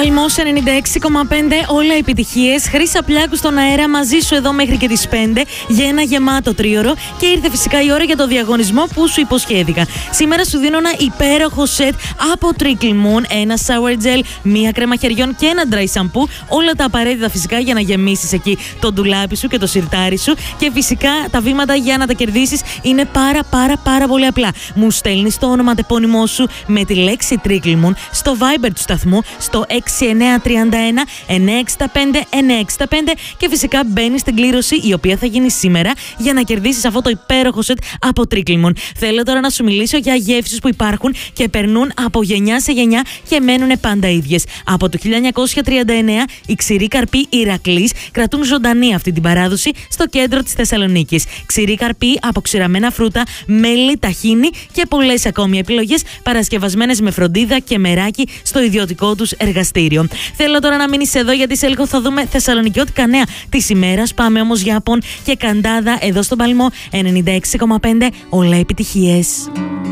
Παλμός 96,5, όλα επιτυχίες. Χρύσα Πλάκου στον αέρα μαζί σου εδώ μέχρι και τις 5 για ένα γεμάτο τρίωρο. Και ήρθε φυσικά η ώρα για το διαγωνισμό που σου υποσχέθηκα. Σήμερα σου δίνω ένα υπέροχο σετ από Trickle Moon, ένα shower gel, μία κρέμα χεριών και ένα dry shampoo. Όλα τα απαραίτητα φυσικά για να γεμίσεις εκεί το ντουλάπι σου και το σιρτάρι σου. Και φυσικά τα βήματα για να τα κερδίσεις είναι πάρα πολύ απλά. Μου στέλνεις το ονοματεπώνυμό σου με τη λέξη Trickle Moon στο Viber του σταθμού στο 6931 965 965 και φυσικά μπαίνεις στην κλήρωση η οποία θα γίνει σήμερα για να κερδίσεις αυτό το υπέροχο σετ από Trickle Moon. Θέλω τώρα να σου μιλήσω για γεύσεις που υπάρχουν και περνούν από γενιά σε γενιά και μένουν πάντα ίδιες. Από το 1939 οι ξηροί καρποί Ηρακλής κρατούν ζωντανή αυτή την παράδοση στο κέντρο της Θεσσαλονίκης. Ξηροί καρποί από ξηραμένα φρούτα, μέλι, ταχίνι και πολλές ακόμη επιλογές παρασκευασμένες με φροντίδα και μεράκι στο ιδιωτικό τους εργαστήριο. Θέλω τώρα να μείνεις εδώ γιατί σε λίγο θα δούμε θεσσαλονικιώτικα νέα της ημέρας. Πάμε όμως για Απόν και Καντάδα εδώ στον Παλμό 96,5, όλα επιτυχίες.